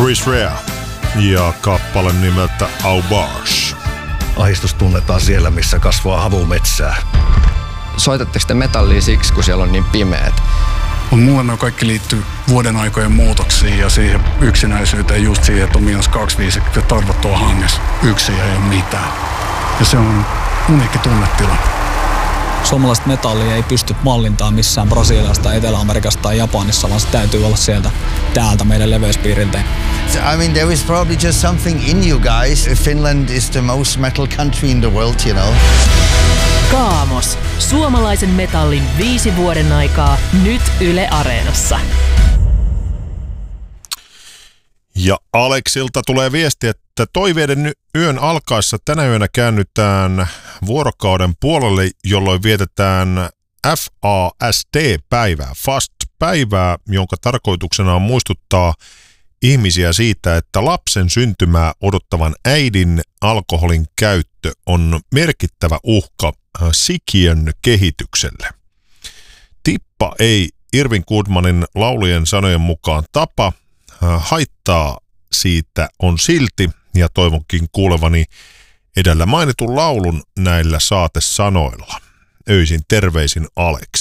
Chris Rea ja kappale nimeltä Aubage. Ahdistus tunnetaan siellä, missä kasvaa havumetsää. Soitatteko te metallia siksi, kun siellä on niin pimeät? Mulle ne kaikki liittyy vuoden aikojen muutoksiin ja siihen yksinäisyyteen, just siihen, että on -25 ja tarvottua hangessa. Yksin ei ole mitään. Ja se on uniikki tunnetila. Suomalaista metallia ei pysty mallintamaan missään Brasiliasta, Etelä-Amerikasta tai Japanissa, vaan se täytyy olla sieltä täältä meidän leveyspiiriltä. I mean, there is probably just something in you guys. Finland is the most metal country in the world, you know. Kaamos. Suomalaisen metallin 5 vuoden aikaa nyt Yle Areenassa. Ja Aleksilta tulee viesti, että toiveiden yön alkaessa tänä yönä käännytään vuorokauden puolelle, jolloin vietetään FAST-päivää, FAST-päivää, jonka tarkoituksena on muistuttaa ihmisiä siitä, että lapsen syntymää odottavan äidin alkoholin käyttö on merkittävä uhka sikiön kehitykselle. Tippa ei Irvin Goodmanin laulujen sanojen mukaan tapa, haittaa siitä on silti, ja toivonkin kuulevani edellä mainitun laulun näillä saatesanoilla. Öisin terveisin Aleksi.